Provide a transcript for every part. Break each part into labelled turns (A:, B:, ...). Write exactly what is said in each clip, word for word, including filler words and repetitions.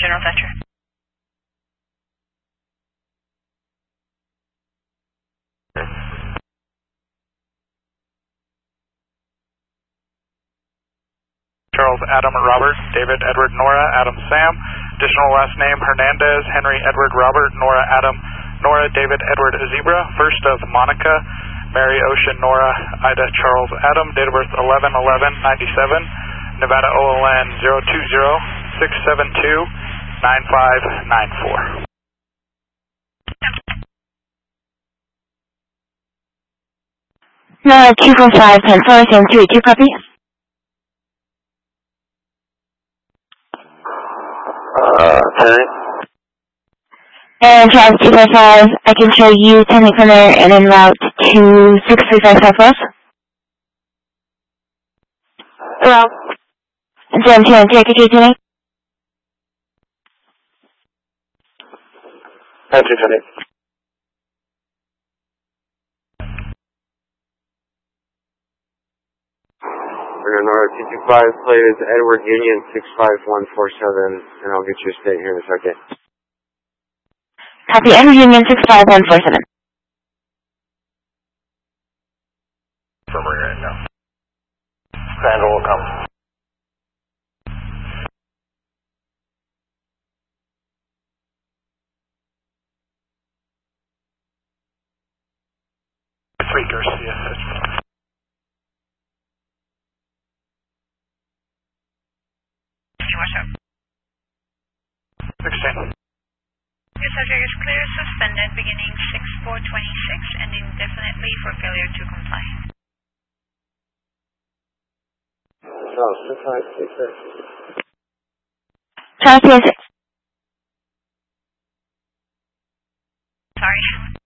A: General Thatcher.
B: Charles Adam Robert, David Edward Nora Adam Sam, additional last name Hernandez, Henry Edward Robert Nora Adam Nora David Edward Zebra, first of Monica, Mary Ocean Nora Ida Charles Adam, date of birth eleven eleven ninety-seven, Nevada O L N zero two zero six seven two nine five nine four.
C: Nora two four five ten four, same three two, copy.
D: Uh, ten.
C: And Charles two four five, I can show you ten from there and en route to six three five Southwest. Hello. And Sam two and three, could you tell me?
D: ten two twenty. Nora two two five, plate is Edward Union six five one four seven, and I'll get you a state here in a second.
C: Copy, Edward Union six five one four seven.
D: From right now. Crandall will come.
B: Three Garcia. sixteen.
A: Your subject is clear, suspended, beginning six four twenty-six and indefinitely for failure to comply.
D: No, six five six six.
C: Charles two six.
A: Sorry.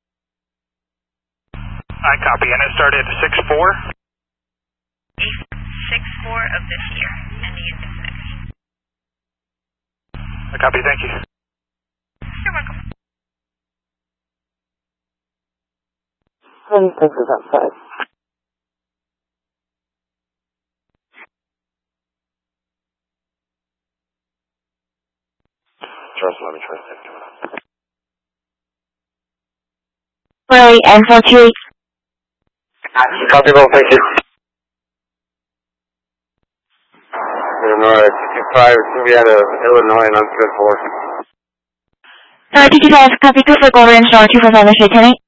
B: I copy, and it started six four?
A: six four of this year, ending indefinitely.
B: I copy, thank you.
A: You're welcome.
D: twenty-six is outside. Charles, let me try to take it.
C: Really, and four two eight.
D: Copy, well, thank you. Illinois, two two five, it's be out of Illinois, and I'm good for.
C: Nora two two five, copy, two for Gold Range, Nora two four five, I should ten eight.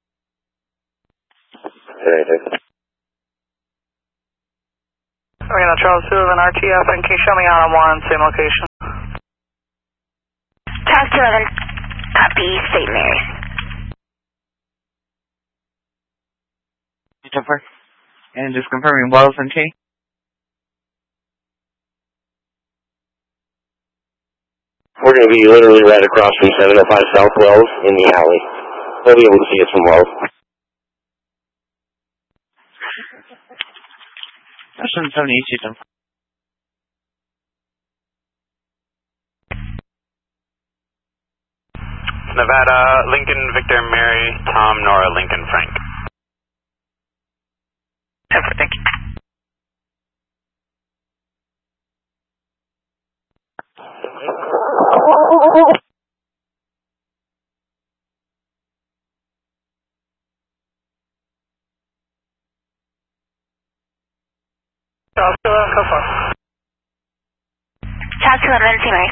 B: Okay, now Charles two of an R T F, and can you show me on one, same location?
C: Charles two eleven, copy, Saint Mary.
E: Jumper. And just confirming Wells and T.
D: We're going to be literally right across from seven oh five South Wells in the alley. We'll be able to see us from Wells.
E: That's seven eight two jumper.
B: Nevada, Lincoln, Victor, Mary, Tom, Nora, Lincoln, Frank. Thank you. Charles two eleven, go for it.
C: Charles two eleven, Saint Mary.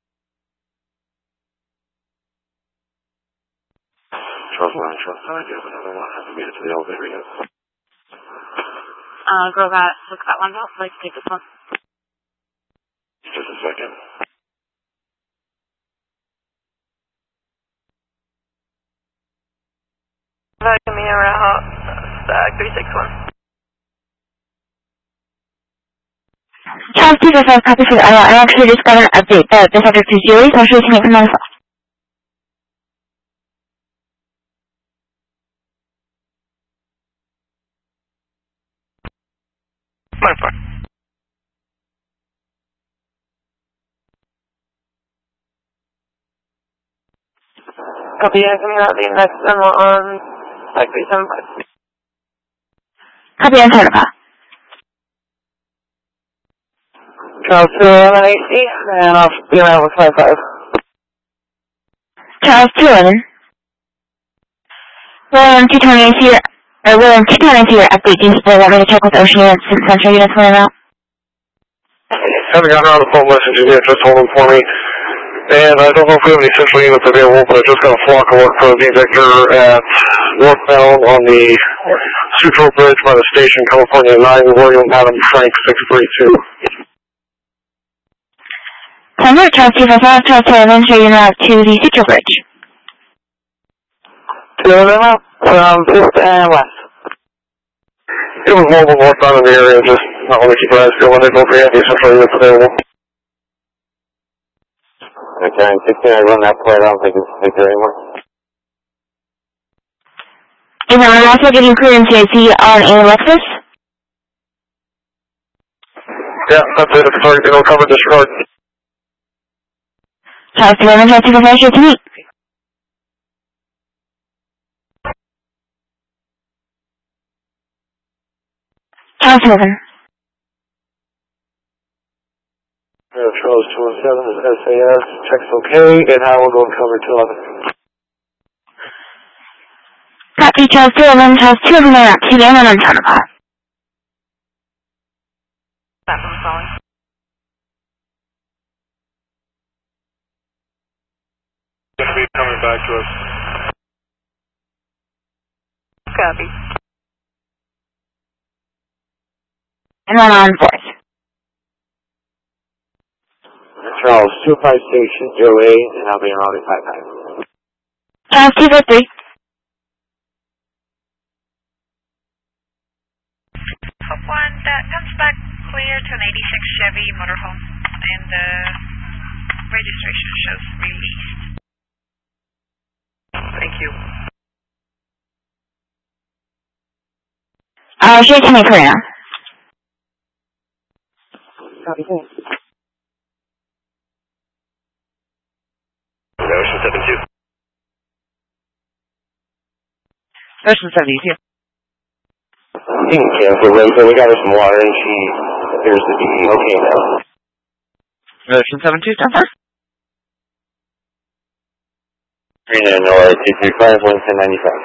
D: Charles one, Charles two, I do have another one. I have to meet it to the elevator yet.
C: Uh, girl got, look that one out, so I can take this one.
D: Just a second.
A: Give me a route, uh, three six one.
C: Charles two four five, copy for the, uh, I actually just got an update that the subject is Julie, so I'm sure you can get from myself.
F: Copy, I'm coming out the next demo on Site three seven five.
C: Copy, I'm Seneca.
F: Charles two eleven A C, and I'll be around with five five.
C: Charles two eleven. William two twenty A C, or William two twenty A C, update display. Want me to check with Ocean units since Central units went out?
D: Haven't gotten around the phone messages yet, just hold them for me. And I don't know if we have any Central units available, but I just got a flock of work for the injector at northbound on the Sutro Bridge by the station, California nine, William Adam Frank six three two.
C: Thunder, Charles two five five, Charles two eleven, show unit out to the Sutro Bridge.
F: Two of them out from east and west.
D: It was mobile northbound in the area, just not want to keep our eyes peeled. I don't know if we have any Central units available. Okay, and sixteen, I run that play. I don't think it's Victor anymore.
C: And I'm also getting clearance to see on a Lexus.
D: Yeah, that's it. If it's already been recovered, disregard.
C: Charles two eleven, Charles two five five, show to me. Charles two eleven.
D: Yeah, Charles two one seven is S A S, checks okay, and I will go and cover two eleven.
C: Copy, Charles two eleven, Charles two eleven, they're out to the end on Tonopah.
A: Platform calling.
B: Going to be coming back to us.
A: Copy.
C: And one on fourth.
D: Charles two five station zero eight, and I'll be around at five five.
C: Charles two five three.
A: Hope one, that comes back clear to an eighty-six Chevy motorhome, and the registration shows released. Thank you.
C: Uh, show to me, Karina.
F: Copy, thanks.
D: Ocean seven two.
E: Ocean seventy-two.
D: You can cancel Lincoln. We got her some water, and she appears to be okay now.
E: Ocean seventy-two, Denver.
D: Green and Nora two three five, Lincoln ninety-five.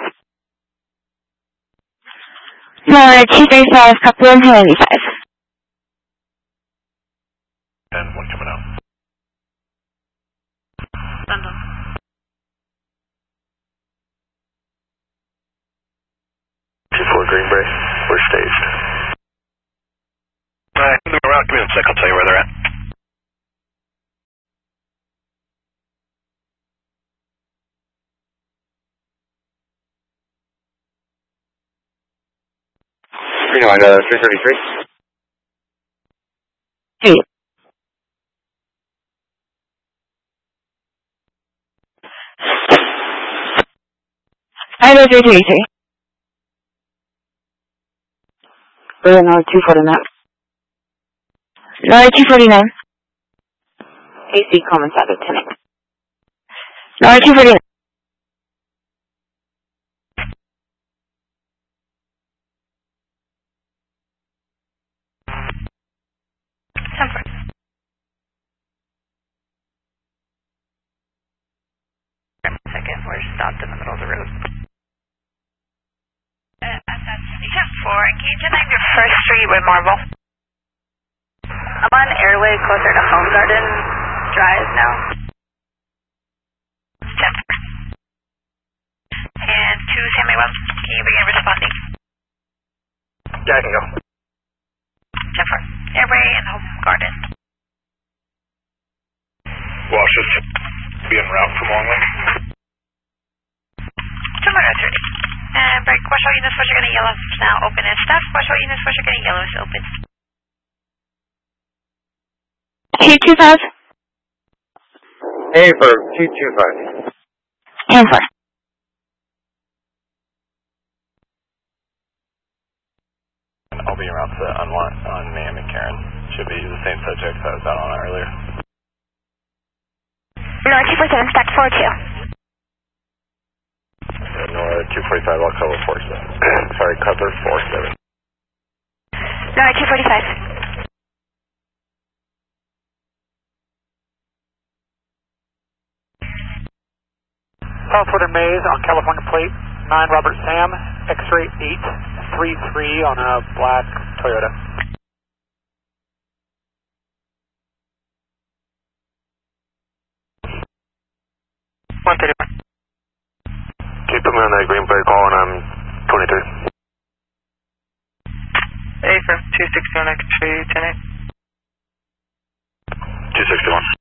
C: No, two three five, copy one ninety-five.
B: And one coming out.
A: London.
B: two four Green Bay. We're staged. Alright, moving around. Give me a sec. I'll tell you where they're at.
D: Green line, uh, three thirty-three.
C: Hey. I know three three three.
F: We're in our two forty-nine.
C: Nora two forty-nine.
F: A C comments out of ten.
C: Nora two forty-nine.
A: Comfort. Second, we're stopped in the middle of the road. Uh, that's ten four, engage and I'm your first street with Marvel. I'm on Airway closer to Home Garden Drive now. ten four. And two Sammy West, can you begin responding?
B: Yeah, I can go.
A: ten four. Airway and Home Garden.
B: Well, just be en route from Long Lake.
A: Tomorrow thirty. And break Washall units, Washall getting yellow is now open and staff. Washall units, Washall getting yellow is open.
C: two two five.
D: Hey, for two two five.
C: ten four.
B: I'll be around to unwan on Miami Karen. Should be the same subject that I was out on earlier.
A: No, two four seven, stack four two.
D: Uh, Nora two forty-five, I'll cover four seven. Sorry, cover four seven.
A: No, two forty-five.
B: South Southern Maze on California plate, nine Robert Sam, X-ray eight three three on a black Toyota.
F: one thirty-one.
D: Keep putting me on that green plate call and I'm twenty-two.
F: A from two sixty-one, X-ray ten eight.
D: two sixty-one.